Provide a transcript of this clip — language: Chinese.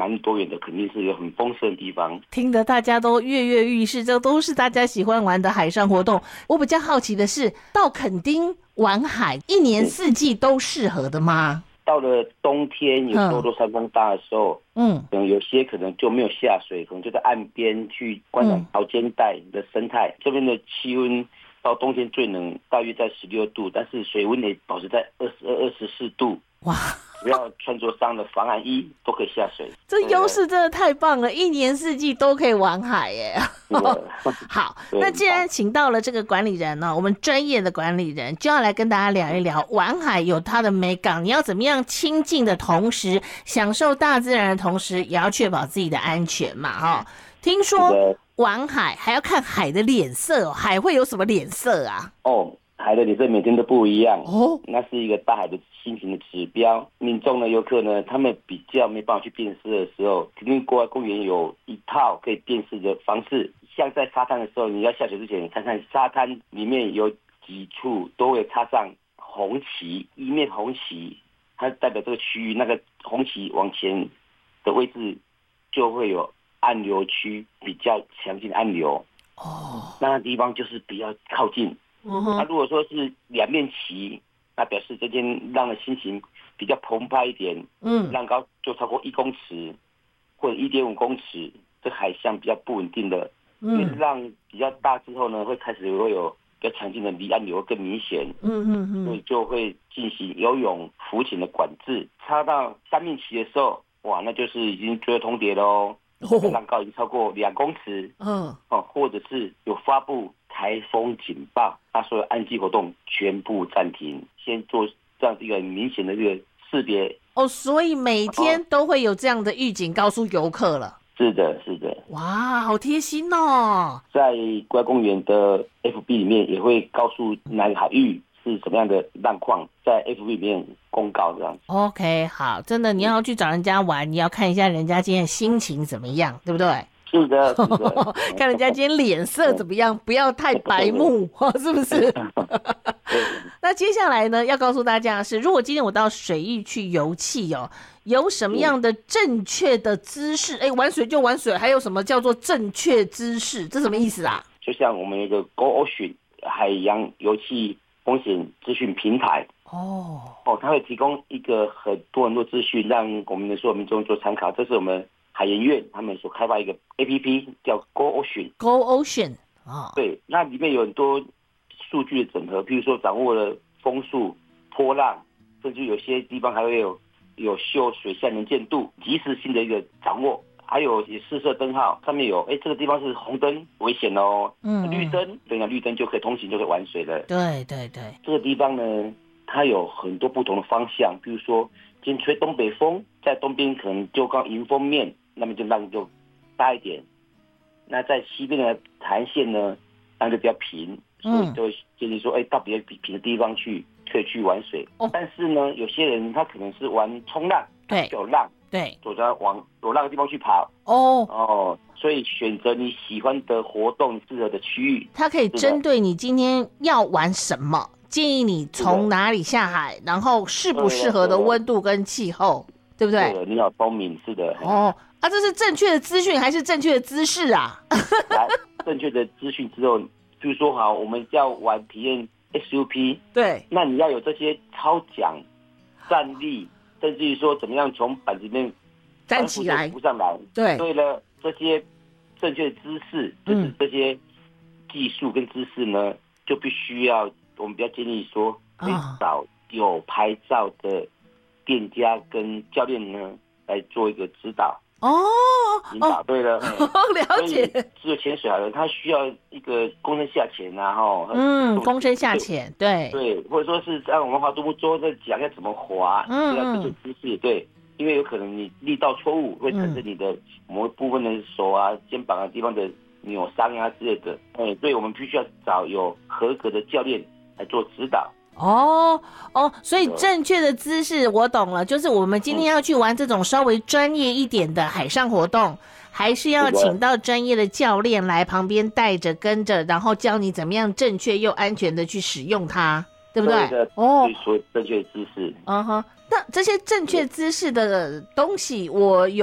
蛮多元的，肯定是有很丰盛的地方。 听得大家都跃跃欲试，这都是大家喜欢玩的海上活动。我比较好奇的是，到垦丁玩海，一年四季都适合的吗？ 到了冬天，有时候落山风大的时候，可能有些可能就没有下水，可能就在岸边去观赏潮间带的生态。这边的气温到冬天最冷大约在16度，但是水温也保持在22、24度。哇！只要穿着上的防寒衣都可以下水。 这优势真的太棒了，一年四季都可以玩海耶。好，那既然请到了这个管理人呢，我们专业的管理人就要来跟大家聊一聊，玩海有它的美感，你要怎么样亲近的同时享受大自然的同时，也要确保自己的安全嘛。听说玩海还要看海的脸色，海会有什么脸色啊？ 海的脸色每天都不一样那是一个大海的心情的指标。民众呢、游客呢，他们比较没办法去辨识的时候，肯定国外公园有一套可以辨识的方式。像在沙滩的时候，你要下水之前，你看看沙滩里面有几处都会插上红旗，一面红旗，它代表这个区域，那个红旗往前的位置就会有暗流区，比较强劲的暗流。那地方就是比较靠近。那如果说是两面旗，那表示这天浪的心情比较澎湃一点，浪高就超过1公尺或者1.5公尺，这海象比较不稳定的，因为浪比较大之后呢，会开始会有比较强劲的离岸流更明显，所以就会进行游泳、浮潜的管制。插到3面旗的时候，哇，那就是已经绝对通牒了哦。浪高已经超过2公尺，或者是有发布台风警报，那所有岸际活动全部暂停，先做这样一个很明显的一个识别。 所以每天都会有这样的预警告诉游客了。 是的，是的。 哇，好贴心哦！ 在国家公园的 FB 里面也会告诉哪个海域是什么样的浪况，在 FB 里面公告这样子。 OK， 好，真的你要去找人家玩，你要看一下人家今天的心情怎么样，对不对？ 是的，是的。 看人家今天脸色怎么样，不要太白目，是不是？那接下来呢，要告诉大家的是，如果今天我到水域去游憩有什么样的正确的姿势？玩水就玩水，还有什么叫做正确姿势？这什么意思啊？ 就像我们有一个 Go Ocean 海洋游憩风险资讯平台它会提供一个很多资讯，让我们的所有民众做参考。这是我们海研院他们所开发一个 APP 叫 Go Ocean。Go Ocean 对，那里面有很多数据的整合，譬如说掌握了风速、波浪，甚至有些地方还会有秀水下能见度，及时性的一个掌握。还有4色灯号上面有这个地方是红灯危险绿灯绿灯就可以通行，就可以玩水了。 对对对， 这个地方呢，它有很多不同的方向，比如说今天吹东北风，在东边可能就刚迎风面，那么就浪就大一点。那在西边的海岸线呢，浪就比较平，所以就建议说到比较平的地方可以去玩水。但是呢，有些人他可能是玩冲浪， 对， 有浪， 对， 走着往有浪的地方去跑。所以选择你喜欢的活动适合的区域， 它可以针对你今天要玩什么，建议你从哪里下海，然后适不适合的温度跟气候，对不对？ 对，你好聪明，是的。 这是正确的资讯还是正确的姿势啊？ 来，正确的资讯之后，比如说好，我们要玩体验 SUP， 对， 那你要有这些超桨、站立，甚至于说怎么样从板子里面站起来、 浮上来。 对了，这些正确的姿势，就是这些技术跟姿势呢，就必须要我们比较建议说，可以找有牌照的店家跟教练呢来做一个指导。引导对了， 了解。 只有潜水好了，他需要一个躬身下潜躬身下潜，对， 或者说是让我们划独木舟在讲要怎么划，要这些姿势，对，因为有可能你力道错误会产生你的某一部分的手啊、肩膀啊地方的扭伤啊之类的，所以我们必须要找有合格的教练来做指导。 所以正确的姿势我懂了，就是我们今天要去玩这种稍微专业一点的海上活动，还是要请到专业的教练来旁边带着跟着，然后教你怎么样正确又安全的去使用它，对不对？ 所以正确的姿势。 那这些正确姿势的东西，我有